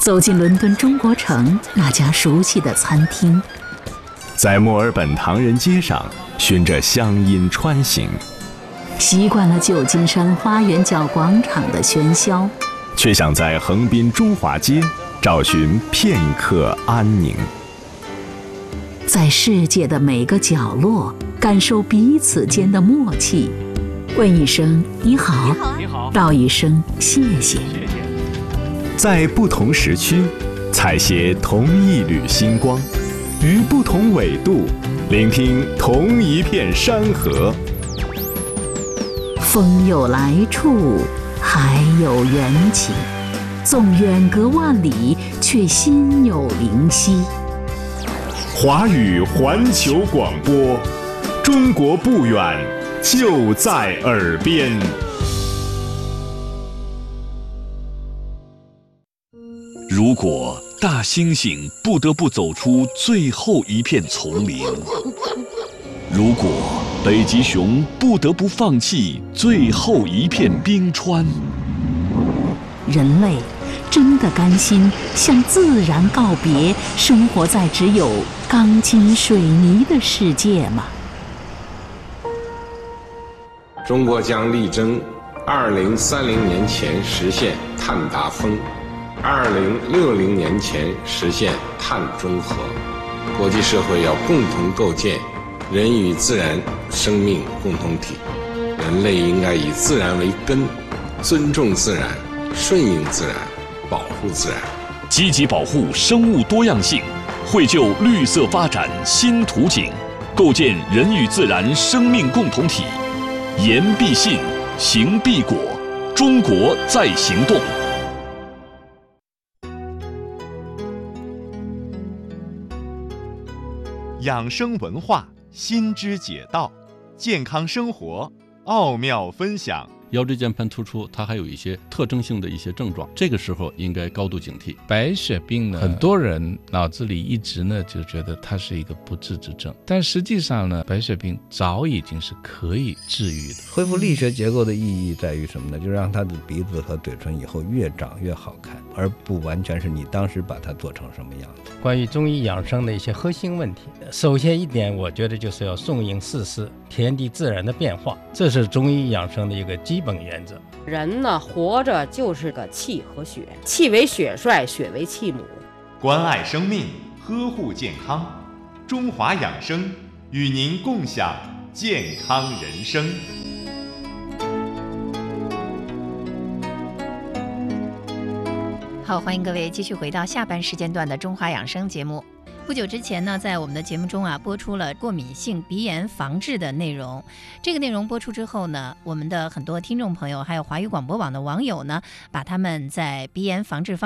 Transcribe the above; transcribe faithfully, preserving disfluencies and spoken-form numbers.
走进伦敦中国城那家熟悉的餐厅， 在墨尔本唐人街上循着乡音穿行， 习惯了旧金山花园角广场的喧嚣， 却想在横滨中华街找寻片刻安宁。 在世界的每个角落感受彼此间的默契，问一声你好， 你好， 道一声谢谢。 在不同时区采撷同一缕星光，于不同纬度聆听同一片山河。 风有来处，海有缘起，纵远隔万里，却心有灵犀。 华语环球广播，中国不远，就在耳边。 如果大猩猩不得不走出最后一片丛林，如果北极熊不得不放弃最后一片冰川， 人类真的甘心向自然告别，生活在只有钢筋水泥的世界吗？ 中国将力争二零三零年前实现碳达峰，二零六零年前实现碳中和。国际社会要共同构建人与自然生命共同体，人类应该以自然为根，尊重自然，顺应自然，保护自然， 积极保护生物多样性，绘就绿色发展新图景，构建人与自然生命共同体。言必信，行必果，中国在行动。 养生文化，新知解道，健康生活，奥妙分享。 腰椎间盘突出它还有一些特征性的一些症状，这个时候应该高度警惕。 白血病呢，很多人脑子里一直呢就觉得它是一个不治之症，但实际上呢，白血病早已经是可以治愈的。 恢复力学结构的意义在于什么呢？就让他的鼻子和嘴唇以后越长越好看，而不完全是你当时把它做成什么样子。 关于中医养生的一些核心问题，首先一点，我觉得就是要顺应四时，天地自然的变化，这是中医养生的一个基本原则。 人呢，活着就是个气和血，气为血帅，血为气母。 关爱生命，呵护健康，中华养生与您共享健康人生。 好，欢迎各位继续回到下半时间段的中华养生节目。不久之前呢，在我们的节目中啊，播出了过敏性鼻炎防治的内容。这个内容播出之后呢，我们的很多听众朋友，还有华语广播网的网友呢，把他们在鼻炎防治方